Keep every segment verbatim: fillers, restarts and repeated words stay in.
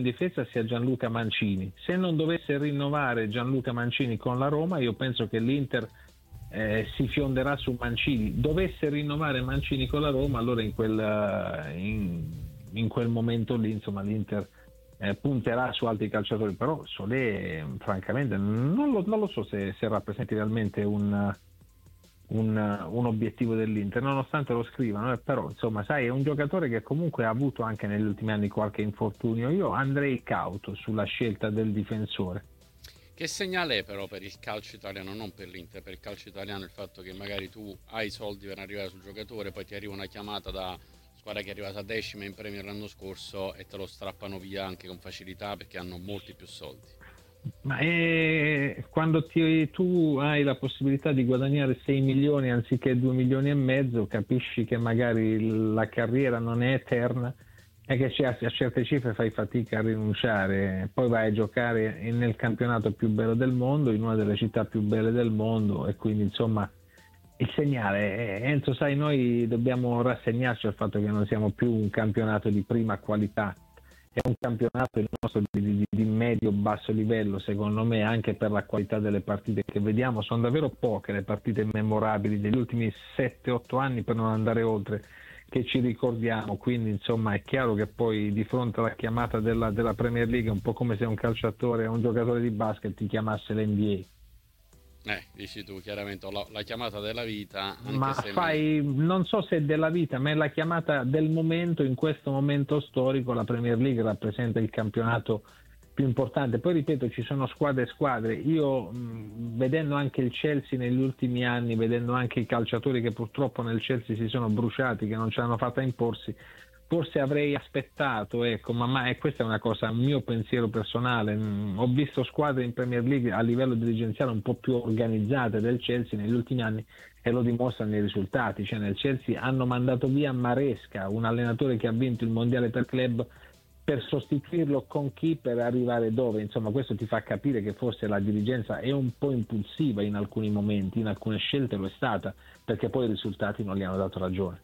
difesa sia Gianluca Mancini. Se non dovesse rinnovare Gianluca Mancini con la Roma, io penso che l'Inter eh, si fionderà su Mancini. Dovesse rinnovare Mancini con la Roma, allora in quel, in, in quel momento lì, insomma, l'Inter eh, punterà su altri calciatori. Però Solé, francamente, non lo, non lo so se, se rappresenti realmente un Un, un obiettivo dell'Inter, nonostante lo scrivano, eh, però insomma, sai, è un giocatore che comunque ha avuto anche negli ultimi anni qualche infortunio. Io andrei cauto sulla scelta del difensore. Che segnale è però per il calcio italiano, non per l'Inter, per il calcio italiano, il fatto che magari tu hai i soldi per arrivare sul giocatore, poi ti arriva una chiamata da squadra che è arrivata decima in Premier l'anno scorso e te lo strappano via anche con facilità perché hanno molti più soldi. Ma è quando ti, tu hai la possibilità di guadagnare sei milioni anziché due milioni e mezzo, capisci che magari la carriera non è eterna e che a certe cifre fai fatica a rinunciare. Poi vai a giocare nel campionato più bello del mondo, in una delle città più belle del mondo, e quindi insomma il segnale è, Enzo, sai, noi dobbiamo rassegnarci al fatto che non siamo più un campionato di prima qualità. È un campionato il nostro di, di, di medio-basso livello, secondo me, anche per la qualità delle partite che vediamo. Sono davvero poche le partite memorabili degli ultimi sette otto anni, per non andare oltre, che ci ricordiamo. Quindi insomma è chiaro che poi di fronte alla chiamata della, della Premier League è un po' come se un calciatore o un giocatore di basket ti chiamasse l'N B A. Eh, dici tu, chiaramente, la, la chiamata della vita, anche Ma se fai, non so se della vita, ma è la chiamata del momento. In questo momento storico la Premier League rappresenta il campionato più importante. Poi ripeto, ci sono squadre e squadre. Io mh, vedendo anche il Chelsea negli ultimi anni, vedendo anche i calciatori che purtroppo nel Chelsea si sono bruciati, che non ce l'hanno fatta imporsi, forse avrei aspettato, ecco, ma, ma e questa è una cosa, un mio pensiero personale. Mm, ho visto squadre in Premier League a livello dirigenziale un po' più organizzate del Chelsea negli ultimi anni, e lo dimostrano i risultati. Cioè nel Chelsea hanno mandato via Maresca, un allenatore che ha vinto il mondiale per club, per sostituirlo con chi, per arrivare dove? Insomma, questo ti fa capire che forse la dirigenza è un po' impulsiva in alcuni momenti, in alcune scelte lo è stata, perché poi i risultati non gli hanno dato ragione.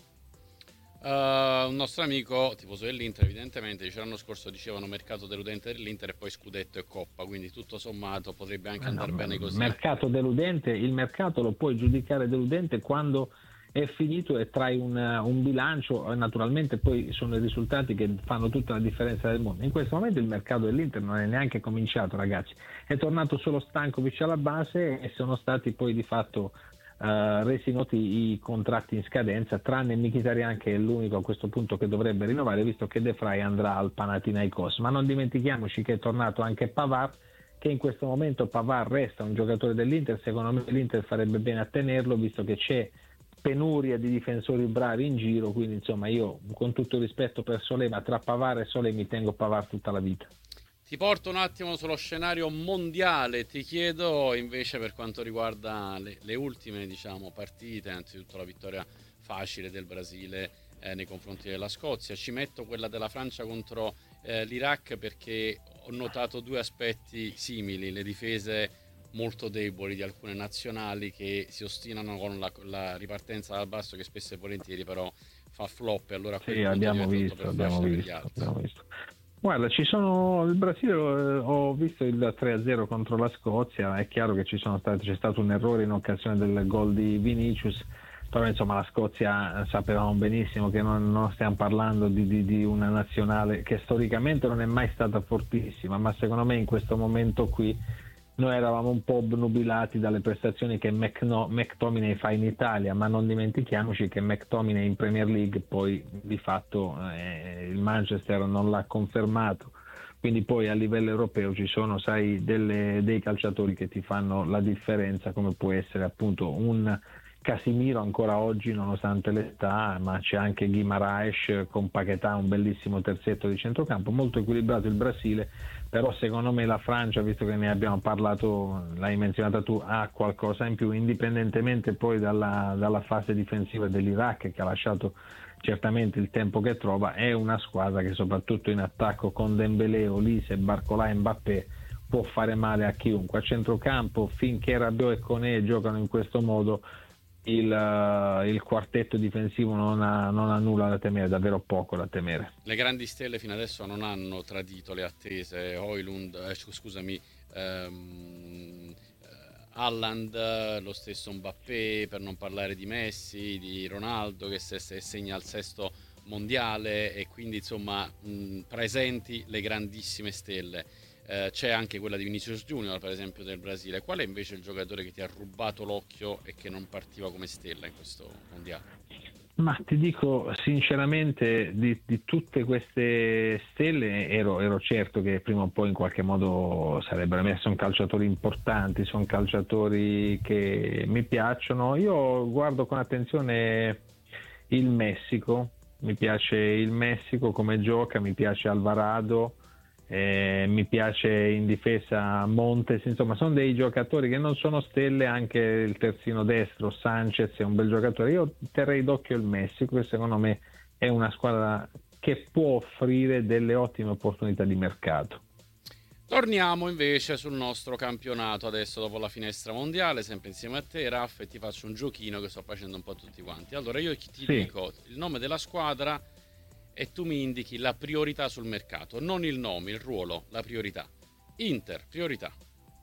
Uh, un nostro amico, tifoso dell'Inter, evidentemente, dice l'anno scorso dicevano mercato deludente dell'Inter e poi scudetto e coppa, quindi tutto sommato potrebbe anche Eh no, andare bene così. Mercato deludente, il mercato lo puoi giudicare deludente quando è finito e trai un, un bilancio, e naturalmente poi sono i risultati che fanno tutta la differenza del mondo. In questo momento il mercato dell'Inter non è neanche cominciato, ragazzi, è tornato solo Stankovic alla base e sono stati poi di fatto Uh, resi noti i contratti in scadenza, tranne Mkhitaryan, che è l'unico a questo punto che dovrebbe rinnovare, visto che De Vrij andrà al Panathinaikos. Ma non dimentichiamoci che è tornato anche Pavard, che in questo momento Pavard resta un giocatore dell'Inter. Secondo me l'Inter farebbe bene a tenerlo, visto che c'è penuria di difensori bravi in giro. Quindi insomma, io, con tutto il rispetto per Solé, ma tra Pavard e Solé mi tengo Pavard tutta la vita. Ti porto un attimo sullo scenario mondiale, ti chiedo invece per quanto riguarda le, le ultime, diciamo, partite, anzitutto la vittoria facile del Brasile eh, nei confronti della Scozia. Ci metto quella della Francia contro eh, l'Iraq perché ho notato due aspetti simili: le difese molto deboli di alcune nazionali che si ostinano con la, la ripartenza dal basso, che spesso e volentieri però fa flop, e allora a quel Sì, punto abbiamo diventa tutto visto, per abbiamo facile per gli visto, altri. abbiamo visto. Guarda, ci sono il Brasile, ho visto il tre a zero contro la Scozia. È chiaro che ci sono stati, c'è stato un errore in occasione del gol di Vinicius, però insomma la Scozia sapevamo benissimo che non, non stiamo parlando di, di, di una nazionale che storicamente non è mai stata fortissima, ma secondo me in questo momento qui noi eravamo un po' obnubilati dalle prestazioni che McNo- McTominay fa in Italia, ma non dimentichiamoci che McTominay in Premier League poi di fatto eh, il Manchester non l'ha confermato, quindi poi a livello europeo ci sono, sai, delle, dei calciatori che ti fanno la differenza, come può essere appunto un Casimiro ancora oggi nonostante l'età, ma c'è anche Guimaraes con Paquetá, un bellissimo terzetto di centrocampo, molto equilibrato il Brasile. Però secondo me la Francia, visto che ne abbiamo parlato, l'hai menzionata tu, ha qualcosa in più, indipendentemente poi dalla, dalla fase difensiva dell'Iraq, che ha lasciato certamente il tempo che trova. È una squadra che soprattutto in attacco con Dembélé, Olise, Barcola e Mbappé può fare male a chiunque. A centrocampo, finché Rabiot e Koné giocano in questo modo, il, il quartetto difensivo non ha, non ha nulla da temere, davvero poco da temere. Le grandi stelle fino adesso non hanno tradito le attese. Højlund, eh, scusami, ehm, Haaland, lo stesso Mbappé, per non parlare di Messi, di Ronaldo che se, se segna il sesto mondiale, e quindi insomma mh, presenti le grandissime stelle. Eh, c'è anche quella di Vinicius Junior, per esempio, del Brasile. Qual è invece il giocatore che ti ha rubato l'occhio e che non partiva come stella in questo mondiale? Ma ti dico sinceramente, di, di tutte queste stelle ero, ero certo che prima o poi in qualche modo sarebbero emersi. Sono calciatori importanti, sono calciatori che mi piacciono. Io guardo con attenzione il Messico, mi piace il Messico come gioca, mi piace Alvarado, eh, mi piace in difesa Montes, insomma sono dei giocatori che non sono stelle. Anche il terzino destro Sanchez è un bel giocatore. Io terrei d'occhio il Messico, che secondo me è una squadra che può offrire delle ottime opportunità di mercato. Torniamo invece sul nostro campionato adesso, dopo la finestra mondiale, sempre insieme a te, Raff, e ti faccio un giochino che sto facendo un po' tutti quanti. Allora io ti Sì. dico il nome della squadra e tu mi indichi la priorità sul mercato, non il nome, il ruolo, la priorità. Inter, priorità.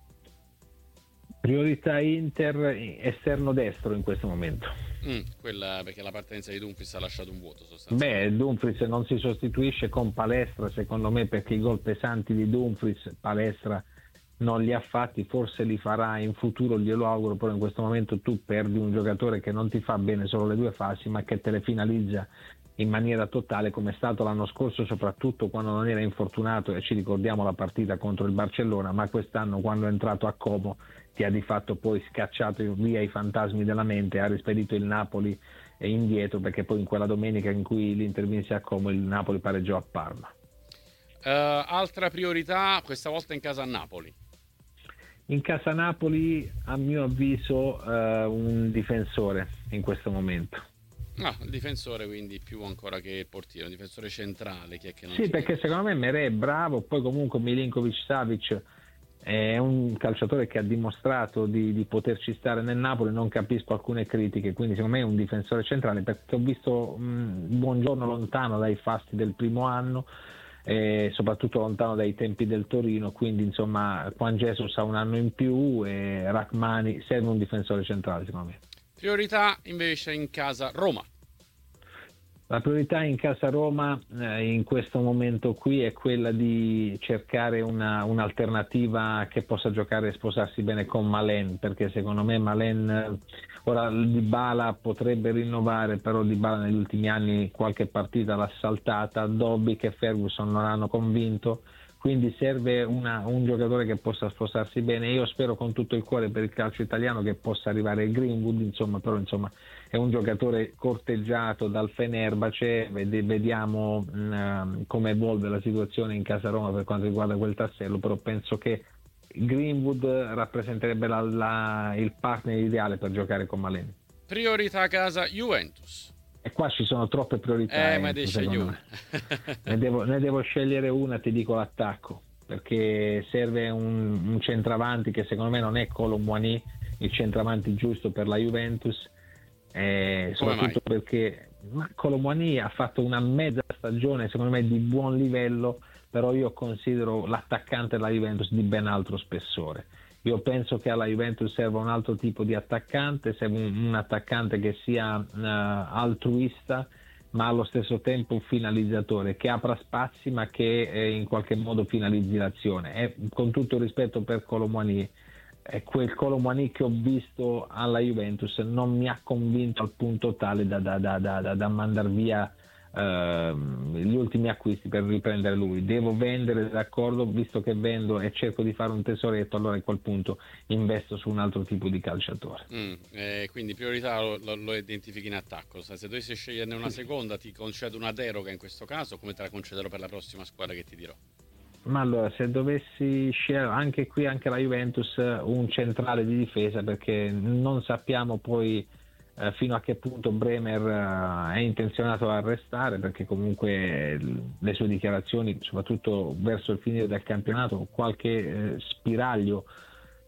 Priorità Inter, esterno destro in questo momento. Mm, quella perché la partenza di Dumfries ha lasciato un vuoto sostanzialmente. Beh, Dumfries non si sostituisce con Palestra, secondo me, perché i gol pesanti di Dumfries Palestra non li ha fatti, forse li farà in futuro, glielo auguro, però in questo momento tu perdi un giocatore che non ti fa bene solo le due fasi, ma che te le finalizza in maniera totale, come è stato l'anno scorso, soprattutto quando non era infortunato, e ci ricordiamo la partita contro il Barcellona, ma quest'anno quando è entrato a Como ti ha di fatto poi scacciato via i fantasmi della mente, ha rispedito il Napoli indietro, perché poi in quella domenica in cui l'Inter vinse a Como il Napoli pareggiò a Parma. Uh, altra priorità, questa volta in casa a Napoli. In casa Napoli, a mio avviso, uh, un difensore in questo momento. No, il difensore, quindi più ancora che il portiere, un difensore centrale. Chi è che non sì, si... perché secondo me Merè è bravo, poi comunque Milinkovic-Savic è un calciatore che ha dimostrato di, di poterci stare nel Napoli. Non capisco alcune critiche, quindi secondo me è un difensore centrale, perché ho visto mh, Buongiorno lontano dai fasti del primo anno, e soprattutto lontano dai tempi del Torino, quindi insomma Juan Jesus ha un anno in più e Rachmani, serve un difensore centrale secondo me. Priorità invece in casa Roma. La priorità in casa Roma eh, in questo momento qui è quella di cercare una, un'alternativa che possa giocare e sposarsi bene con Malen, perché secondo me Malen, ora Dybala potrebbe rinnovare, però Dybala negli ultimi anni qualche partita l'ha saltata, Dobbik e Ferguson non hanno convinto, quindi serve una, un giocatore che possa sposarsi bene. Io spero con tutto il cuore per il calcio italiano che possa arrivare Greenwood, insomma, però insomma è un giocatore corteggiato dal Fenerbahce, vediamo mh, come evolve la situazione in casa Roma per quanto riguarda quel tassello, però penso che Greenwood rappresenterebbe la, la, il partner ideale per giocare con Malen. Priorità casa Juventus. E qua ci sono troppe priorità, Eh, ma Enzo, scegli una. ne, devo, ne devo scegliere una, ti dico l'attacco, perché serve un, un centravanti che secondo me non è Kolo Muani il centravanti giusto per la Juventus, eh, soprattutto perché Kolo Muani ha fatto una mezza stagione secondo me di buon livello, però io considero l'attaccante della Juventus di ben altro spessore. Io penso che alla Juventus serva un altro tipo di attaccante, serve un, un attaccante che sia uh, altruista, ma allo stesso tempo un finalizzatore, che apra spazi ma che eh, in qualche modo finalizzi l'azione. E, con tutto il rispetto per Kolo Muani, è quel Kolo Muani che ho visto alla Juventus non mi ha convinto al punto tale da, da, da, da, da mandar via Uh, gli ultimi acquisti per riprendere lui. Devo vendere, d'accordo, visto che vendo e cerco di fare un tesoretto, allora a quel punto investo su un altro tipo di calciatore. Mm, eh, quindi priorità lo, lo, lo identifichi in attacco. Se dovessi sceglierne una seconda, ti concedo una deroga in questo caso, come te la concederò per la prossima squadra che ti dirò? Ma allora, se dovessi scegliere anche qui, anche la Juventus, un centrale di difesa, perché non sappiamo poi fino a che punto Bremer è intenzionato a restare, perché comunque le sue dichiarazioni, soprattutto verso il finire del campionato, qualche spiraglio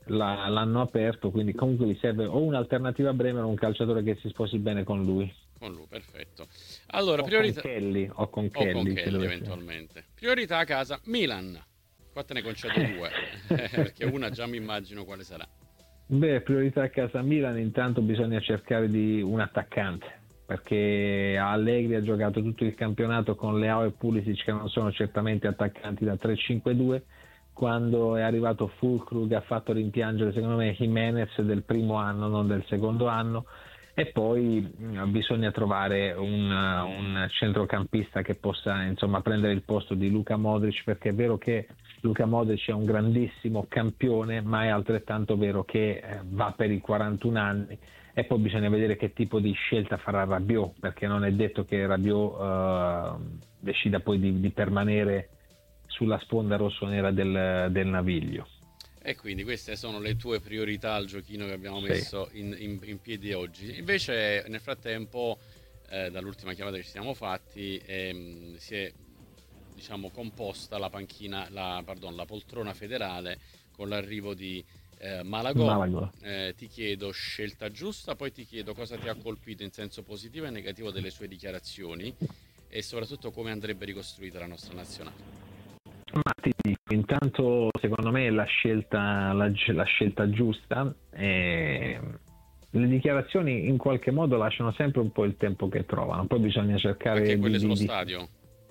la, l'hanno aperto, quindi comunque gli serve o un'alternativa a Bremer o un calciatore che si sposi bene con lui. Con lui, perfetto. Allora, O priorità... con Kelly, o con O con Kelly, se Kelly dovesse. eventualmente. Priorità a casa, Milan. Qua te ne concedo due, perché una già mi immagino quale sarà. Beh, priorità a casa Milan, intanto bisogna cercare di un attaccante, perché Allegri ha giocato tutto il campionato con Leao e Pulisic, che non sono certamente attaccanti da tre cinque due. Quando è arrivato Fulkrug ha fatto rimpiangere secondo me Jimenez del primo anno, non del secondo anno. E poi mh, bisogna trovare un, un centrocampista che possa insomma prendere il posto di Luka Modric, perché è vero che Luka Modric è un grandissimo campione, ma è altrettanto vero che eh, va per i quarantuno anni, e poi bisogna vedere che tipo di scelta farà Rabiot, perché non è detto che Rabiot eh, decida poi di, di permanere sulla sponda rossonera del, del Naviglio. E quindi queste sono le tue priorità al giochino che abbiamo Sì. messo in, in- in piedi oggi. Invece, nel frattempo, eh, dall'ultima chiamata che ci siamo fatti, ehm, si è diciamo composta la panchina, la, pardon, la poltrona federale con l'arrivo di eh, Malagò. Malaga. Eh, ti chiedo scelta giusta, poi ti chiedo cosa ti ha colpito in senso positivo e negativo delle sue dichiarazioni e soprattutto come andrebbe ricostruita la nostra nazionale. Ma ti dico, intanto secondo me la scelta, la, la scelta giusta. E le dichiarazioni in qualche modo lasciano sempre un po' il tempo che trovano, poi bisogna cercare Anche di, quelle sullo di, di... stadio.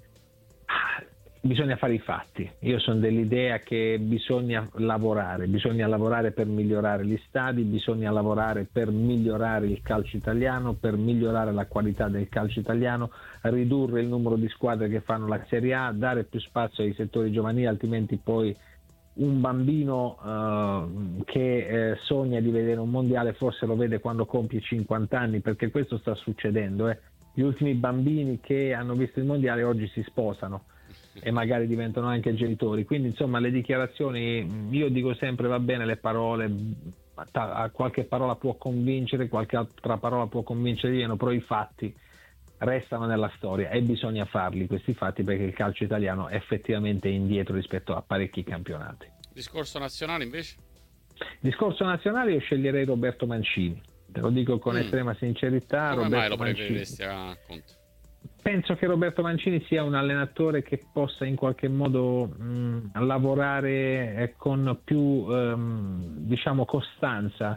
Bisogna fare i fatti. Io sono dell'idea che bisogna lavorare, bisogna lavorare per migliorare gli stadi, bisogna lavorare per migliorare il calcio italiano, per migliorare la qualità del calcio italiano, ridurre il numero di squadre che fanno la Serie A, dare più spazio ai settori giovanili, altrimenti poi un bambino uh, che eh, sogna di vedere un mondiale forse lo vede quando compie cinquanta anni, perché questo sta succedendo. Eh. Gli ultimi bambini che hanno visto il mondiale oggi si sposano e magari diventano anche genitori, quindi insomma le dichiarazioni, io dico sempre va bene le parole, qualche parola può convincere, qualche altra parola può convincere di meno, però i fatti restano nella storia e bisogna farli questi fatti, perché il calcio italiano è effettivamente indietro rispetto a parecchi campionati. Discorso nazionale invece? Discorso nazionale, io sceglierei Roberto Mancini, te lo dico con Mm. estrema sincerità. Come Roberto mai lo Mancini, preferiresti a Conte? penso che Roberto Mancini sia un allenatore che possa in qualche modo mh, lavorare eh, con più ehm, diciamo costanza,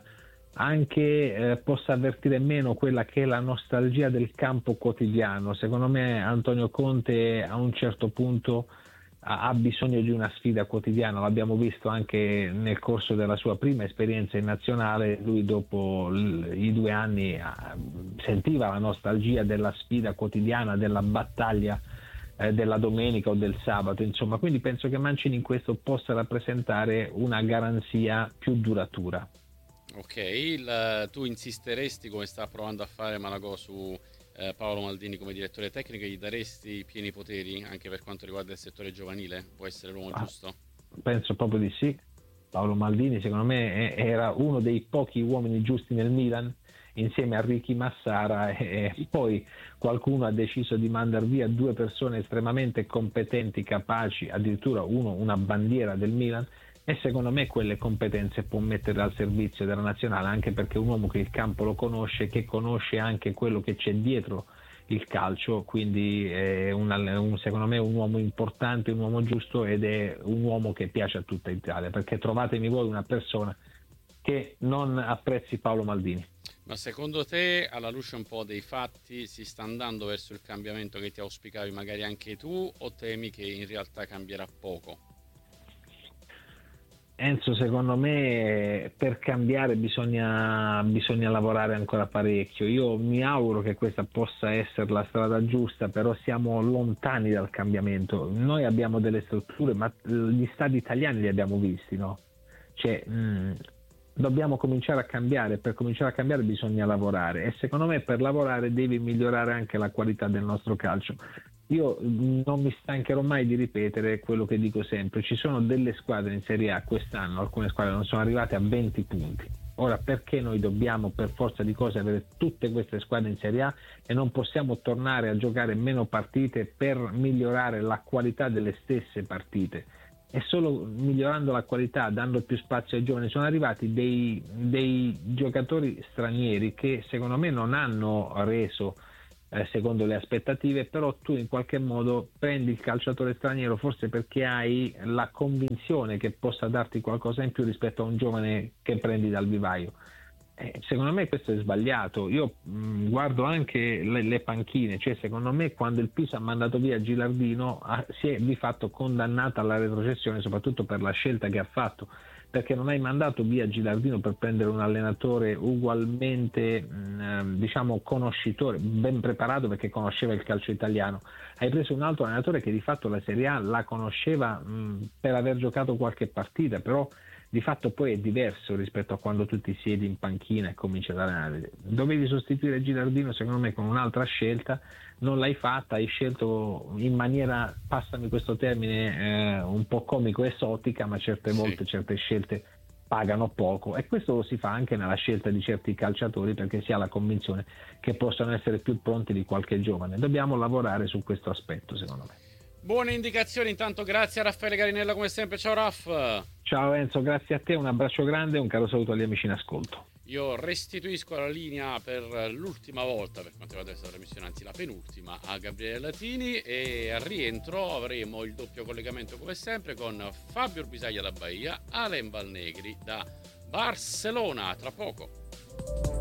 anche eh, possa avvertire meno quella che è la nostalgia del campo quotidiano. Secondo me Antonio Conte a un certo punto ha, ha bisogno di una sfida quotidiana, l'abbiamo visto anche nel corso della sua prima esperienza in nazionale. Lui dopo l- i due anni ah, sentiva la nostalgia della sfida quotidiana, della battaglia eh, della domenica o del sabato, insomma, quindi penso che Mancini in questo possa rappresentare una garanzia più duratura. Ok, il- tu insisteresti, come sta provando a fare Malagò, su eh, Paolo Maldini come direttore tecnico, gli daresti pieni poteri anche per quanto riguarda il settore giovanile? Può essere l'uomo Ah, giusto? penso proprio di sì. Paolo Maldini secondo me è- era uno dei pochi uomini giusti nel Milan, insieme a Ricky Massara, e e poi qualcuno ha deciso di mandare via due persone estremamente competenti, capaci, addirittura uno una bandiera del Milan, e secondo me quelle competenze può mettere al servizio della nazionale, anche perché è un uomo che il campo lo conosce, che conosce anche quello che c'è dietro il calcio, quindi è un, un, secondo me un uomo importante, un uomo giusto, ed è un uomo che piace a tutta Italia, perché trovatemi voi una persona che non apprezzi Paolo Maldini. Ma secondo te, alla luce un po' dei fatti, si sta andando verso il cambiamento che ti auspicavi magari anche tu, o temi che in realtà cambierà poco? Enzo, secondo me per cambiare bisogna, bisogna lavorare ancora parecchio. Io mi auguro che questa possa essere la strada giusta, però siamo lontani dal cambiamento. Noi abbiamo delle strutture, ma gli stadi italiani li abbiamo visti, no? Cioè, mh, dobbiamo cominciare a cambiare. Per cominciare a cambiare bisogna lavorare, e secondo me per lavorare devi migliorare anche la qualità del nostro calcio. Io non mi stancherò mai di ripetere quello che dico sempre: ci sono delle squadre in Serie A quest'anno, alcune squadre non sono arrivate a venti punti. Ora, perché noi dobbiamo per forza di cose avere tutte queste squadre in Serie A e non possiamo tornare a giocare meno partite per migliorare la qualità delle stesse partite? e solo migliorando la qualità, dando più spazio ai giovani, sono arrivati dei, dei giocatori stranieri che secondo me non hanno reso eh, secondo le aspettative, però tu in qualche modo prendi il calciatore straniero forse perché hai la convinzione che possa darti qualcosa in più rispetto a un giovane che prendi dal vivaio. Eh, secondo me questo è sbagliato. Io mh, guardo anche le, le panchine, cioè secondo me quando il Pisa ha mandato via Gilardino ha, si è di fatto condannata alla retrocessione, soprattutto per la scelta che ha fatto, perché non hai mandato via Gilardino per prendere un allenatore ugualmente mh, diciamo conoscitore, ben preparato perché conosceva il calcio italiano. Hai preso un altro allenatore che di fatto la Serie A la conosceva mh, per aver giocato qualche partita, però di fatto poi è diverso rispetto a quando tu ti siedi in panchina e cominci ad allenare. Dovevi sostituire Gilardino secondo me con un'altra scelta, non l'hai fatta, hai scelto in maniera, passami questo termine, eh, un po' comico esotica, ma certe Sì. volte certe scelte pagano poco, e questo lo si fa anche nella scelta di certi calciatori perché si ha la convinzione che possano essere più pronti di qualche giovane. Dobbiamo lavorare su questo aspetto, secondo me. Buone indicazioni, intanto grazie a Raffaele Garinella come sempre. Ciao Raff. Ciao Enzo, grazie a te, un abbraccio grande e un caro saluto agli amici in ascolto. Io restituisco la linea per l'ultima volta per quanto riguarda questa trasmissione, anzi la penultima, a Gabriele Latini, e al rientro avremo il doppio collegamento come sempre con Fabio Urbisaglia da Bahia, Alen Valnegri da Barcellona. Tra poco.